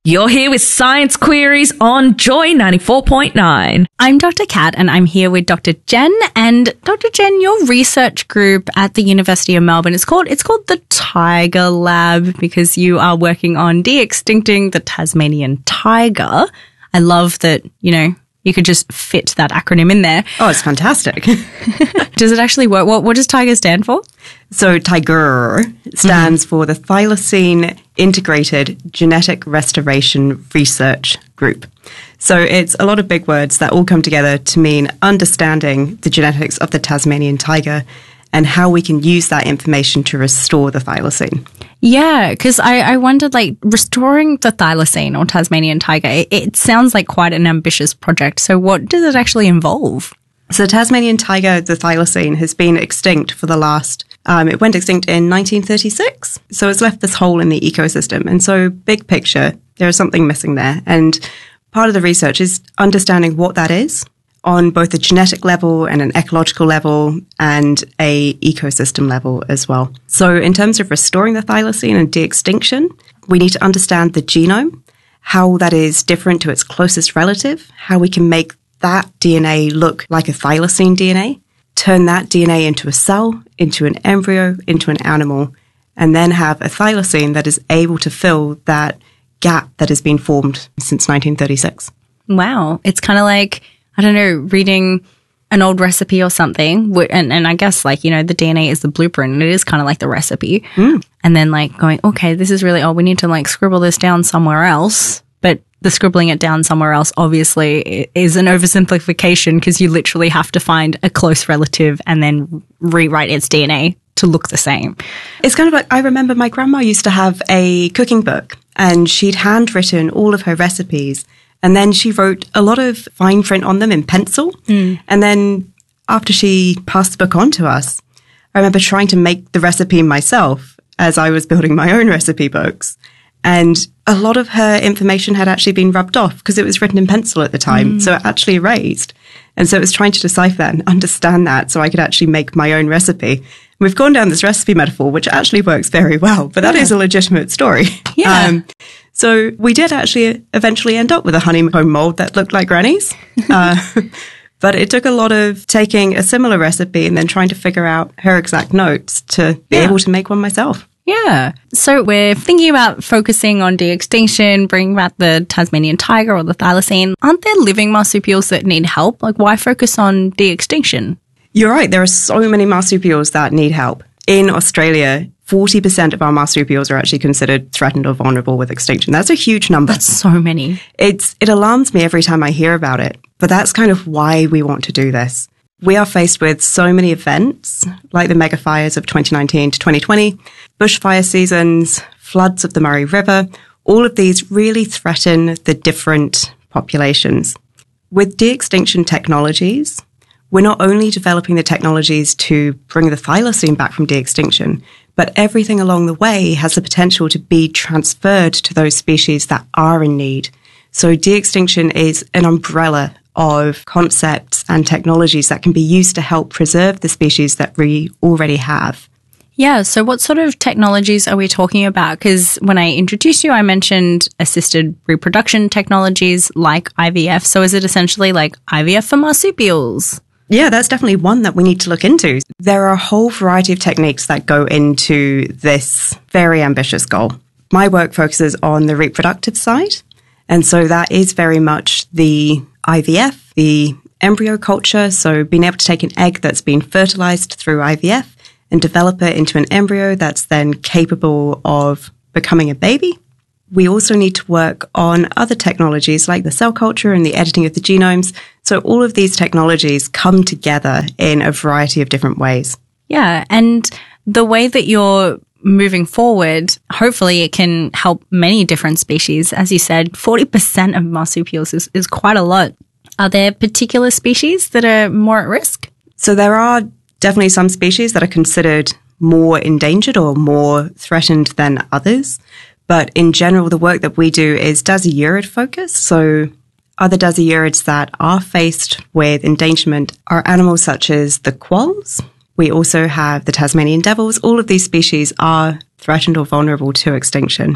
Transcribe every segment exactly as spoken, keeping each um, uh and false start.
You're here with Science Queries on Joy ninety-four point nine. I'm Doctor Kat and I'm here with Doctor Jen. And Doctor Jen, your research group at the University of Melbourne, it's called, it's called the Tiger Lab because you are working on de-extincting the Tasmanian tiger. I love that, you know, you could just fit that acronym in there. Oh, it's fantastic. Does it actually work? What, what does TIGER stand for? So TIGER stands mm-hmm. for the Thylacine Integrated Genetic Restoration Research Group. So it's a lot of big words that all come together to mean understanding the genetics of the Tasmanian tiger and how we can use that information to restore the thylacine. Yeah, because I, I wondered, like, restoring the thylacine or Tasmanian tiger, it, it sounds like quite an ambitious project. So what does it actually involve? So the Tasmanian tiger, the thylacine, has been extinct for the last, um, it went extinct in nineteen thirty-six. So it's left this hole in the ecosystem. And so big picture, there's something missing there. And part of the research is understanding what that is on both a genetic level and an ecological level and a ecosystem level as well. So in terms of restoring the thylacine and de-extinction, we need to understand the genome, how that is different to its closest relative, how we can make that D N A look like a thylacine D N A, turn that D N A into a cell, into an embryo, into an animal, and then have a thylacine that is able to fill that gap that has been formed since nineteen thirty-six. Wow. It's kind of like, I don't know, reading an old recipe or something. And, and I guess, like, you know, the D N A is the blueprint and it is kind of like the recipe. Mm. And then, like, going, okay, this is really, oh, we need to, like, scribble this down somewhere else. But the scribbling it down somewhere else obviously is an oversimplification because you literally have to find a close relative and then rewrite its D N A to look the same. It's kind of like, I remember my grandma used to have a cooking book and she'd handwritten all of her recipes. And then she wrote a lot of fine print on them in pencil. Mm. And then after she passed the book on to us, I remember trying to make the recipe myself as I was building my own recipe books. And a lot of her information had actually been rubbed off because it was written in pencil at the time. Mm. So it actually erased. And so it was trying to decipher that and understand that so I could actually make my own recipe. And we've gone down this recipe metaphor, which actually works very well, but that yeah. is a legitimate story. Yeah. Um, so we did actually eventually end up with a honeycomb mold that looked like Granny's. uh, but it took a lot of taking a similar recipe and then trying to figure out her exact notes to be yeah. able to make one myself. Yeah. So we're thinking about focusing on de-extinction, bringing back the Tasmanian tiger or the thylacine. Aren't there living marsupials that need help? Like, why focus on de-extinction? You're right. There are so many marsupials that need help. In Australia, forty percent of our marsupials are actually considered threatened or vulnerable with extinction. That's a huge number. That's so many. It's, it alarms me every time I hear about it. But that's kind of why we want to do this. We are faced with so many events, like the mega fires of twenty nineteen to twenty twenty, bushfire seasons, floods of the Murray River. All of these really threaten the different populations. With de-extinction technologies, we're not only developing the technologies to bring the thylacine back from de-extinction, but everything along the way has the potential to be transferred to those species that are in need. So de-extinction is an umbrella of concepts and technologies that can be used to help preserve the species that we already have. Yeah, so what sort of technologies are we talking about? Because when I introduced you, I mentioned assisted reproduction technologies like I V F. So is it essentially like I V F for marsupials? Yeah, that's definitely one that we need to look into. There are a whole variety of techniques that go into this very ambitious goal. My work focuses on the reproductive side. And so that is very much the I V F, the embryo culture, so being able to take an egg that's been fertilized through I V F and develop it into an embryo that's then capable of becoming a baby. We also need to work on other technologies like the cell culture and the editing of the genomes. So all of these technologies come together in a variety of different ways. Yeah, and the way that you're moving forward, hopefully it can help many different species. As you said, forty percent of marsupials is, is quite a lot. Are there particular species that are more at risk? So there are definitely some species that are considered more endangered or more threatened than others. But in general, the work that we do is dasyurid focused. So other dasyurids that are faced with endangerment are animals such as the quolls. We also have the Tasmanian devils. All of these species are threatened or vulnerable to extinction.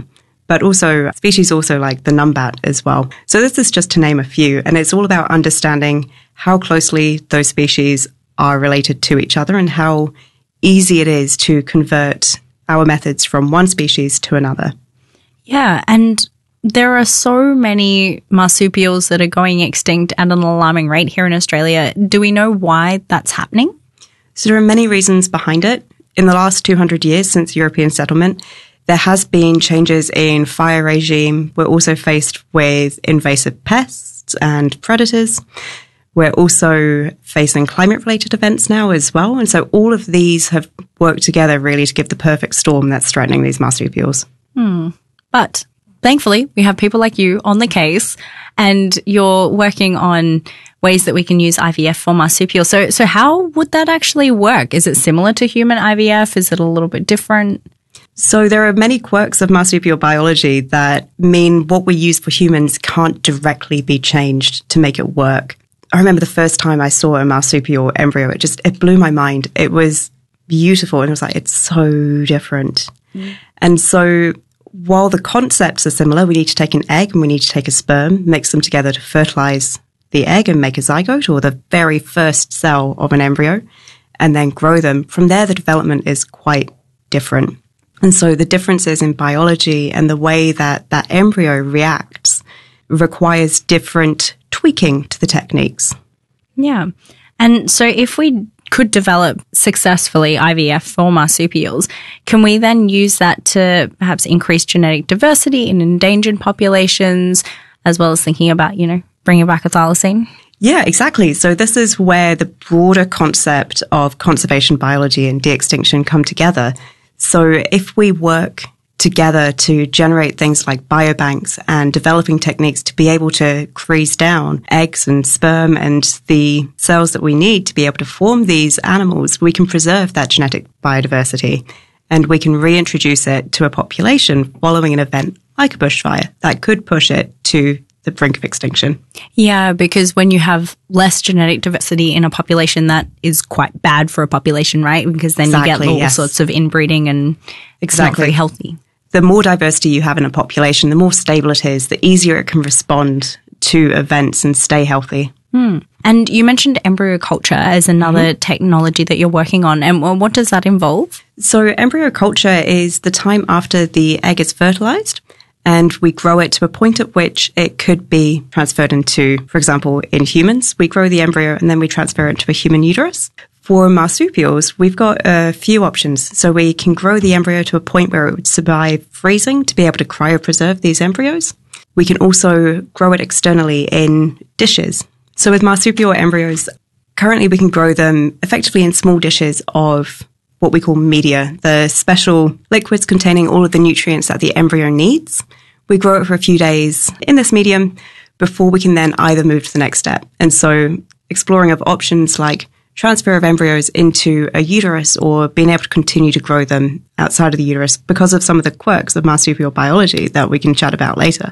but also species also like the numbat as well. So this is just to name a few, and it's all about understanding how closely those species are related to each other and how easy it is to convert our methods from one species to another. Yeah, and there are so many marsupials that are going extinct at an alarming rate here in Australia. Do we know why that's happening? So there are many reasons behind it. In the last two hundred years since European settlement, there has been changes in fire regime. We're also faced with invasive pests and predators. We're also facing climate-related events now as well. And so all of these have worked together really to give the perfect storm that's threatening these marsupials. Hmm. But thankfully, we have people like you on the case, and you're working on ways that we can use I V F for marsupials. So, so how would that actually work? Is it similar to human I V F? Is it a little bit different? So there are many quirks of marsupial biology that mean what we use for humans can't directly be changed to make it work. I remember the first time I saw a marsupial embryo, it just, it blew my mind. It was beautiful. And it was like, it's so different. Mm. And so while the concepts are similar, we need to take an egg and we need to take a sperm, mix them together to fertilize the egg and make a zygote, or the very first cell of an embryo, and then grow them. From there, the development is quite different. And so the differences in biology and the way that that embryo reacts requires different tweaking to the techniques. Yeah. And so if we could develop successfully I V F for marsupials, can we then use that to perhaps increase genetic diversity in endangered populations, as well as thinking about, you know, bringing back a thylacine? Yeah, exactly. So this is where the broader concept of conservation biology and de-extinction come together. So if we work together to generate things like biobanks and developing techniques to be able to freeze down eggs and sperm and the cells that we need to be able to form these animals, we can preserve that genetic biodiversity and we can reintroduce it to a population following an event like a bushfire that could push it to the brink of extinction. Yeah, because when you have less genetic diversity in a population, that is quite bad for a population, right? Because then exactly, you get all yes. sorts of inbreeding and exactly. It's not very healthy. The more diversity you have in a population, the more stable it is, the easier it can respond to events and stay healthy. Hmm. And you mentioned embryo culture as another mm-hmm. technology that you're working on. And what does that involve? So embryo culture is the time after the egg is fertilized, and we grow it to a point at which it could be transferred into, for example, in humans, we grow the embryo and then we transfer it to a human uterus. For marsupials, we've got a few options. So we can grow the embryo to a point where it would survive freezing to be able to cryopreserve these embryos. We can also grow it externally in dishes. So with marsupial embryos, currently we can grow them effectively in small dishes of what we call media, the special liquids containing all of the nutrients that the embryo needs. We grow it for a few days in this medium before we can then either move to the next step. And so exploring of options like transfer of embryos into a uterus or being able to continue to grow them outside of the uterus because of some of the quirks of marsupial biology that we can chat about later.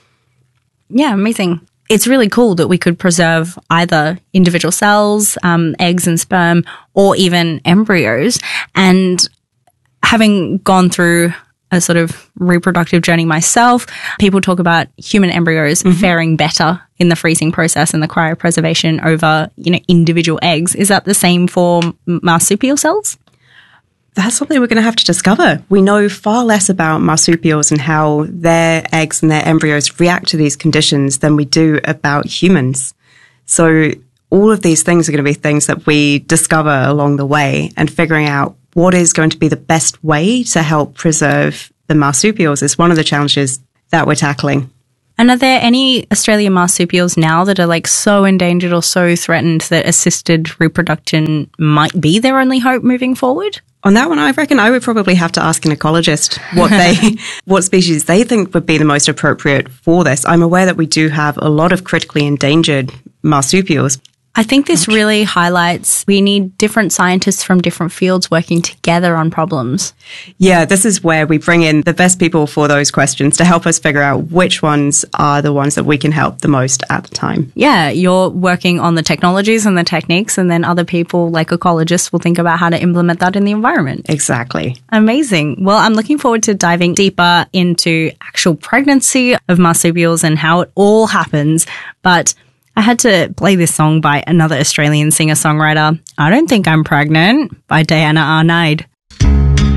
Yeah, amazing. It's really cool that we could preserve either individual cells, um, eggs and sperm, or even embryos. And having gone through a sort of reproductive journey myself, people talk about human embryos mm-hmm. faring better in the freezing process and the cryopreservation over, you know, individual eggs. Is that the same for marsupial cells? That's something we're going to have to discover. We know far less about marsupials and how their eggs and their embryos react to these conditions than we do about humans. So all of these things are going to be things that we discover along the way, and figuring out what is going to be the best way to help preserve the marsupials is one of the challenges that we're tackling. And are there any Australian marsupials now that are like so endangered or so threatened that assisted reproduction might be their only hope moving forward? On that one, I reckon I would probably have to ask an ecologist what they, what species they think would be the most appropriate for this. I'm aware that we do have a lot of critically endangered marsupials. I think this really highlights we need different scientists from different fields working together on problems. Yeah, this is where we bring in the best people for those questions to help us figure out which ones are the ones that we can help the most at the time. Yeah, you're working on the technologies and the techniques, and then other people like ecologists will think about how to implement that in the environment. Exactly. Amazing. Well, I'm looking forward to diving deeper into actual pregnancy of marsupials and how it all happens. But I had to play this song by another Australian singer-songwriter, I Don't Think I'm Pregnant, by Diana Arnaid.